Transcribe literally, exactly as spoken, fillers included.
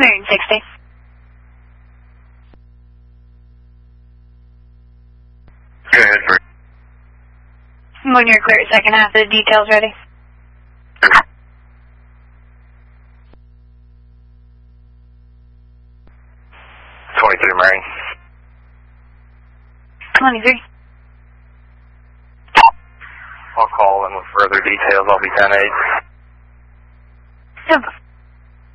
Marine sixty. Go ahead, Bree. When you're clear, second half of the details ready. twenty-three Marine. twenty-three. I'll call in with further details. I'll be ten eight. Simple.